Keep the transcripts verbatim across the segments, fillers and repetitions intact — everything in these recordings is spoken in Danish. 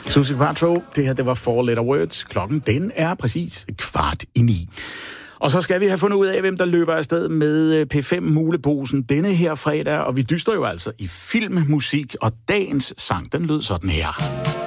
Suzi Quatro, det her, det var Four Letter Words. Klokken, den er præcis kvart i ni. Og så skal vi have fundet ud af, hvem der løber afsted med P fem Muleposen denne her fredag. Og vi dyster jo altså i filmmusik, og dagens sang, den lød sådan her.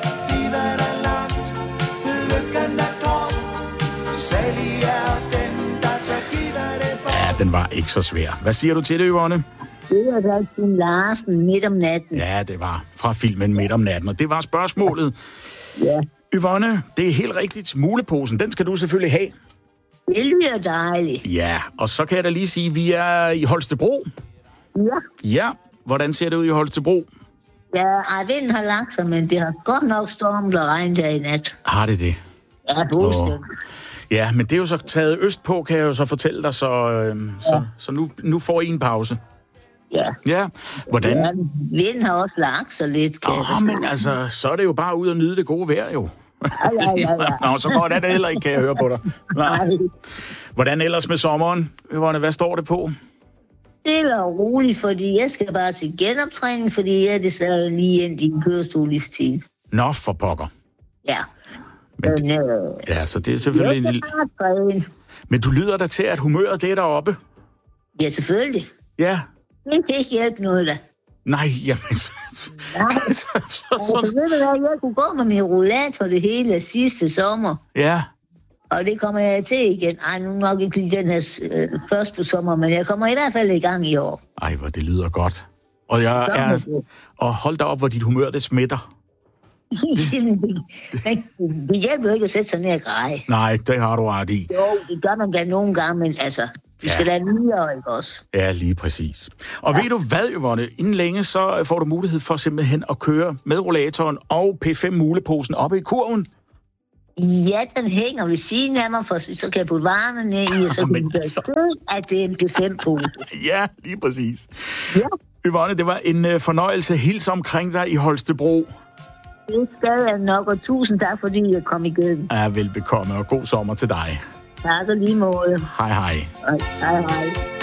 Ja, den var ikke så svær. Hvad siger du til det, Yvonne? Det var da Kim Larsen, Midt om natten. Ja, det var fra filmen Midt om natten, og det var spørgsmålet. Ja. Yvonne, det er helt rigtigt. Muleposen, den skal du selvfølgelig have. Det lyder dejligt. Ja, og så kan jeg da lige sige, at vi er i Holstebro. Ja. Ja, hvordan ser det ud i Holstebro? Ja, ej, vinden har lagt sig, men det har godt nok stormet og regnet der i nat. Har det det? Ja, fuldstændig. Ja, men det er jo så taget øst på, kan jeg jo så fortælle dig, så, øh, så, ja. så nu, nu får I en pause. Ja. Ja, hvordan? Ja, vinden har også lagt sig lidt, kan Åh, jeg men altså, så er det jo bare ud og nyde det gode vejr, jo. Ja, ja, ja, ja. Nå, så godt er det heller ikke, kan jeg høre på dig. Nej. Hvordan ellers med sommeren? Hvad står det på? Det er roligt, fordi jeg skal bare til genoptræning, fordi jeg er desværre lige ind i en kørestol i tiden. Nå, for pokker. Ja. Men, men, øh, ja, så det er selvfølgelig en lille... Men du lyder da til, at humøret det er deroppe? Ja, selvfølgelig. Ja. Det kan ikke hjælpe noget, da. Nej, jamen... Nej, så, så, så, altså, ved du hvad, jeg kunne gå med min rollator det hele sidste sommer. Ja. Og det kommer jeg til igen. Ej, nu nok ikke lige den her øh, først på sommer, men jeg kommer i hvert fald i gang i år. Ej, hvor det lyder godt. Og jeg er... Og hold da op, hvor dit humør, det smitter. Det hjælper jo ikke at sætte sig ned og græde. Nej, det har du ret i. Jo, det gør man da nogle gange, men altså... Vi skal ja. da videre, ikke også? Ja, lige præcis. Og ja. Ved du hvad, Yvonne? Inden længe, så får du mulighed for simpelthen at køre med rollatoren og P fem Muleposen oppe i kurven. Ja, den hænger ved siden af mig, for så kan jeg putte varerne ned i, og så kan jeg altså... at det er en P fem-pose. Ja, lige præcis. Ja. Yvonne, det var en uh, fornøjelse. Hils omkring dig i Holstebro. Det skal jeg nok, og tusind tak, fordi jeg kom igennem. Ja, velbekomme, og god sommer til dig. Tak og lige måde. Hej, hej. Hej, hej.